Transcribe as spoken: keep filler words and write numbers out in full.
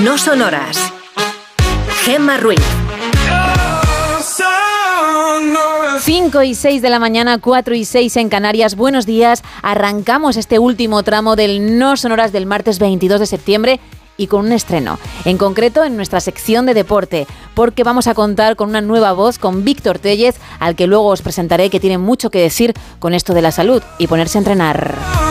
No Sonoras. Gemma Ruiz. cinco y seis de la mañana, cuatro y seis en Canarias. Buenos días. Arrancamos este último tramo del No Sonoras del martes veintidós de septiembre y con un estreno, en concreto en nuestra sección de deporte, porque vamos a contar con una nueva voz, con Víctor Tellez, al que luego os presentaré, que tiene mucho que decir con esto de la salud y ponerse a entrenar.